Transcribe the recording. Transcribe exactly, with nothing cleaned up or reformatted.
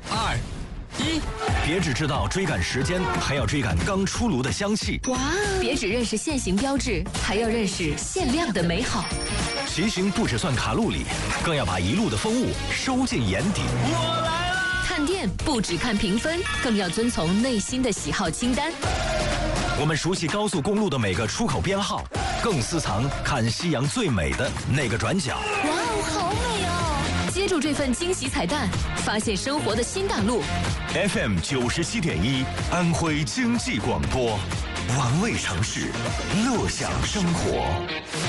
二、一， 别只知道追赶时间，还要追赶刚出炉的香气。 哇！别只认识限行标志，还要认识限量的美好。 骑行不只算卡路里，更要把一路的风物收进眼底。 我来了！ 看店不只看评分，更要遵从内心的喜好清单。 我们熟悉高速公路的每个出口编号，更私藏看夕阳最美的那个转角。 哇哦，好美哦！接住这份惊喜彩蛋，发现生活的新大陆。 F M 九十七点一，安徽经济广播，玩味城市，乐享生活。